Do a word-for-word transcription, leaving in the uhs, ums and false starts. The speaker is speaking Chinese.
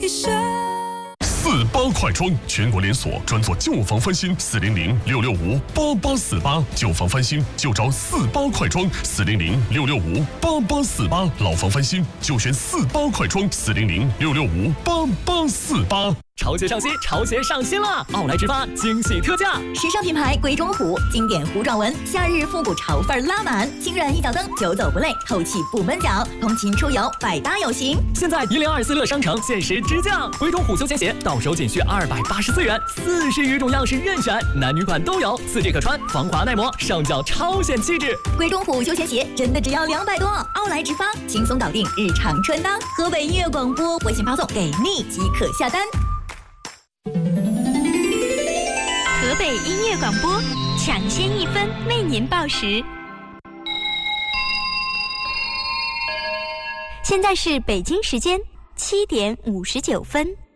四八快装，全国连锁，专做旧房翻新，四零零六六五八八四八，旧房翻新就找四八快装，四零零六六五八八四八，老房翻新就选四八快装，四零零六六五八八四八。 潮鞋上新，潮鞋上新了！奥莱直发惊喜特价， 时尚品牌鬼冢虎，经典糊状纹，夏日复古潮范拉满，轻软一脚蹬，久走不累，透气不闷脚，通勤出游百搭有型。 现在一零二四乐商城限时直降，鬼冢虎休闲鞋到手仅需二百八十四元，四十余种样式任选，男女款都有，四 G 可穿，防滑耐磨，上脚超显气质。 鬼冢虎休闲鞋真的只要两百多，奥莱直发轻松搞定日常穿搭。河北音乐广播微信发送给你即可下单。 河北音乐广播，抢先一分为您报时。现在是北京时间七点五十九分。